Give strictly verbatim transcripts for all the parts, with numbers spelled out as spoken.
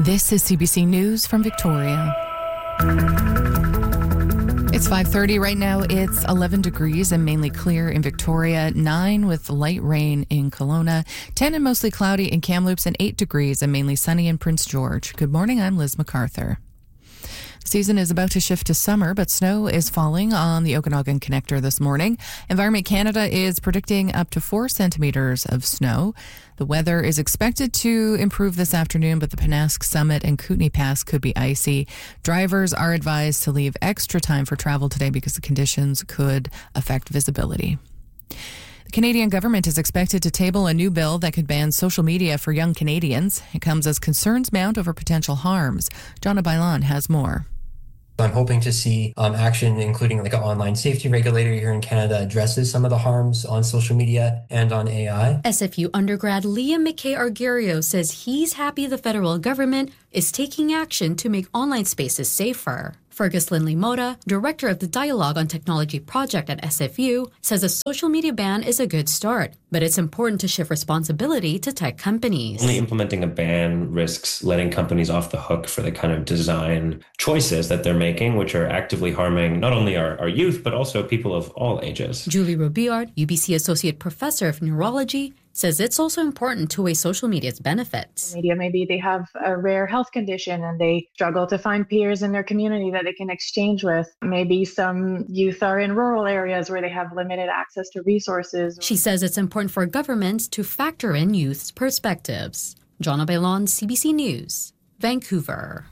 This is C B C News from Victoria. It's five thirty right now. It's eleven degrees and mainly clear in Victoria, nine with light rain in Kelowna, ten and mostly cloudy in Kamloops, and eight degrees and mainly sunny in Prince George. Good morning, I'm Liz MacArthur. The season is about to shift to summer, but snow is falling on the Okanagan Connector this morning. Environment Canada is predicting up to four centimetres of snow. The weather is expected to improve this afternoon, but the Penasque Summit and Kootenay Pass could be icy. Drivers are advised to leave extra time for travel today because the conditions could affect visibility. The Canadian government is expected to table a new bill that could ban social media for young Canadians. It comes as concerns mount over potential harms. Jonna Bailon has more. I'm hoping to see um, action, including like an online safety regulator here in Canada, addresses some of the harms on social media and on A I. S F U undergrad Liam McKay-Argerio says he's happy the federal government is taking action to make online spaces safer. Fergus Lindley-Mota, director of the Dialogue on Technology project at S F U, says a social media ban is a good start, but it's important to shift responsibility to tech companies. Only implementing a ban risks letting companies off the hook for the kind of design choices that they're making, which are actively harming not only our, our youth, but also people of all ages. Julie Robillard, U B C Associate Professor of Neurology, says it's also important to weigh social media's benefits. Media, maybe they have a rare health condition and they struggle to find peers in their community that they can exchange with. Maybe some youth are in rural areas where they have limited access to resources. She says it's important for governments to factor in youth's perspectives. Jonna Bailon, C B C News, Vancouver.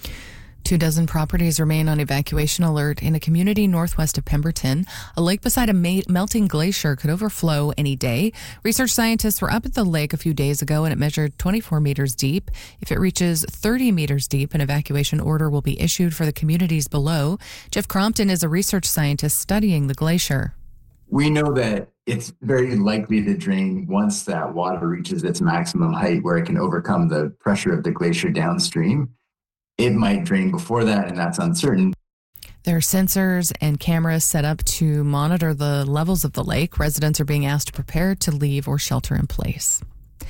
Two dozen properties remain on evacuation alert in a community northwest of Pemberton. A lake beside a ma- melting glacier could overflow any day. Research scientists were up at the lake a few days ago and it measured twenty-four meters deep. If it reaches thirty meters deep, an evacuation order will be issued for the communities below. Jeff Crompton is a research scientist studying the glacier. We know that it's very likely to drain once that water reaches its maximum height where it can overcome the pressure of the glacier downstream. It might drain before that, and that's uncertain. There are sensors and cameras set up to monitor the levels of the lake. Residents are being asked to prepare to leave or shelter in place.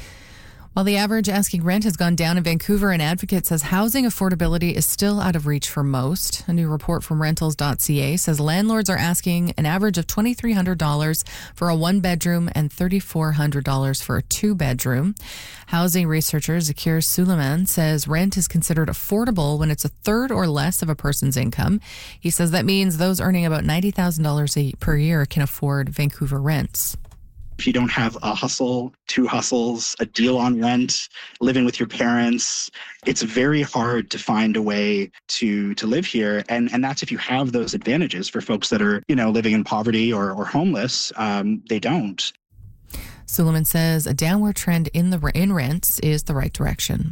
While the average asking rent has gone down in Vancouver, an advocate says housing affordability is still out of reach for most. A new report from rentals dot c a says landlords are asking an average of two thousand three hundred dollars for a one-bedroom and three thousand four hundred dollars for a two-bedroom. Housing researcher Zakir Suleiman says rent is considered affordable when it's a third or less of a person's income. He says that means those earning about ninety thousand dollars per year can afford Vancouver rents. If you don't have a hustle, two hustles, a deal on rent, living with your parents, it's very hard to find a way to to live here. And and that's if you have those advantages. For folks that are, you know, living in poverty or, or homeless, um, they don't. Suleiman says a downward trend in the in rents is the right direction.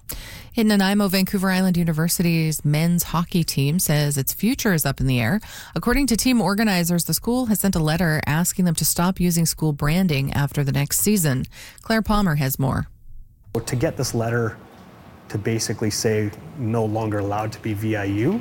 In Nanaimo, Vancouver Island University's men's hockey team says its future is up in the air. According to team organizers, the school has sent a letter asking them to stop using school branding after the next season. Claire Palmer has more. To get this letter to basically say no longer allowed to be V I U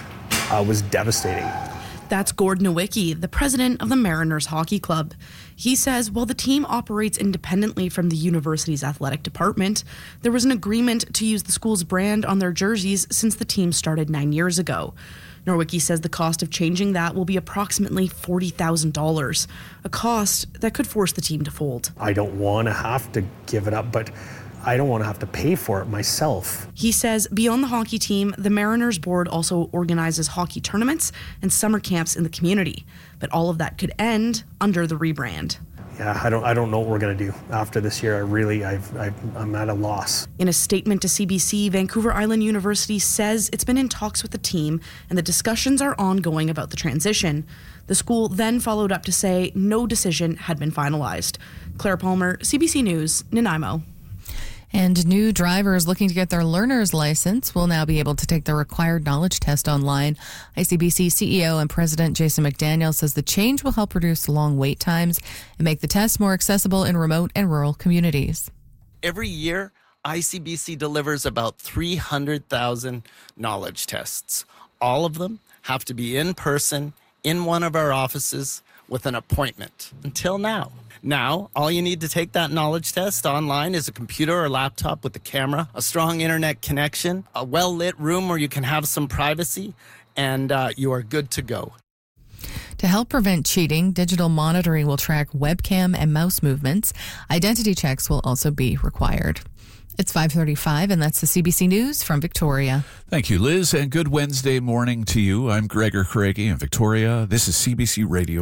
uh, was devastating. That's Gord Nowicki, the president of the Mariners Hockey Club. He says while the team operates independently from the university's athletic department, there was an agreement to use the school's brand on their jerseys since the team started nine years ago. Nowicki says the cost of changing that will be approximately forty thousand dollars, a cost that could force the team to fold. I don't want to have to give it up, but I don't want to have to pay for it myself. He says beyond the hockey team, the Mariners board also organizes hockey tournaments and summer camps in the community. But all of that could end under the rebrand. Yeah, I don't I don't know what we're going to do after this year. I really, I've, I've, I'm at a loss. In a statement to C B C, Vancouver Island University says it's been in talks with the team and the discussions are ongoing about the transition. The school then followed up to say no decision had been finalized. Claire Palmer, C B C News, Nanaimo. And new drivers looking to get their learner's license will now be able to take the required knowledge test online. I C B C C E O and President Jason McDaniel says the change will help reduce long wait times and make the test more accessible in remote and rural communities. Every year, I C B C delivers about three hundred thousand knowledge tests. All of them have to be in person, in one of our offices, with an appointment. Until now. Now, all you need to take that knowledge test online is a computer or laptop with a camera, a strong internet connection, a well-lit room where you can have some privacy, and uh, you are good to go. To help prevent cheating, digital monitoring will track webcam and mouse movements. Identity checks will also be required. It's five thirty-five, and that's the C B C News from Victoria. Thank you, Liz, and good Wednesday morning to you. I'm Gregor Craigie in Victoria. This is C B C Radio.